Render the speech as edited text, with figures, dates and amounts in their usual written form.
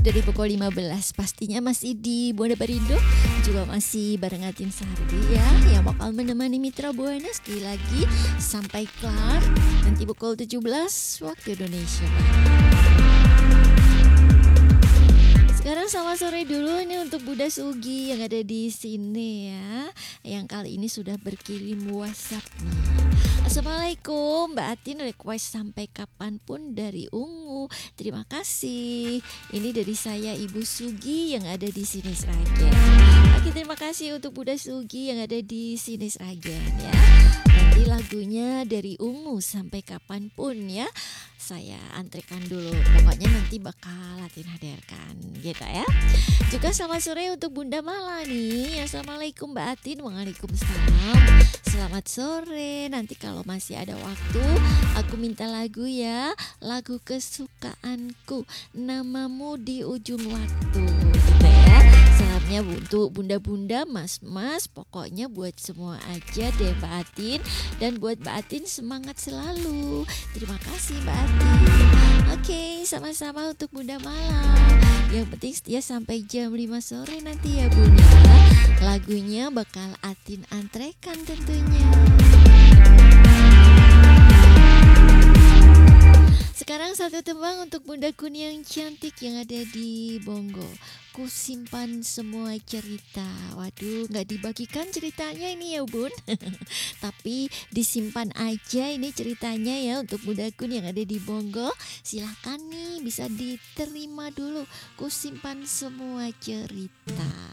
dari pukul 15 pastinya masih di Buana Barindo, juga masih bareng Atin Sardi ya, yang bakal menemani Mitra Buana sekali lagi sampai kelar nanti pukul 17 waktu Indonesia. Sekarang selamat sore dulu ini untuk Bunda Sugi yang ada di sini ya, yang kali ini sudah berkirim WhatsApp nih. Assalamualaikum Mbak Atin, request sampai kapanpun dari Ungu. Terima kasih. Ini dari saya Ibu Sugi yang ada di sini Sragen. Oke, terima kasih untuk Bunda Sugi yang ada di sini Sragen ya. Nanti lagunya dari Ungu sampai kapanpun ya, saya antrekan dulu. Pokoknya nanti bakal Atin hadirkan gitu ya. Juga selamat sore untuk Bunda Mala nih. Assalamualaikum Mbak Atin. Waalaikumsalam. Selamat sore. Nanti kalau masih ada waktu aku minta lagu ya, lagu kesukaanku, namamu di ujung waktu gitu ya. Salamnya untuk bunda-bunda, mas-mas, pokoknya buat semua aja deh Mbak Atin. Dan buat Mbak Atin semangat selalu. Terima kasih Mbak Atin. Oke, sama-sama untuk Bunda Malam. Yang penting setia sampai jam 5 sore nanti ya Bunda. Lagunya bakal Atin antrekan tentunya. Sekarang satu tembang untuk Bunda Kun yang cantik yang ada di Bongo. Ku simpan semua cerita. Waduh, gak dibagikan ceritanya ini ya Bun. Tapi disimpan aja ini ceritanya ya untuk Bunda Kun yang ada di Bongo. Silahkan nih bisa diterima dulu. Ku simpan semua cerita.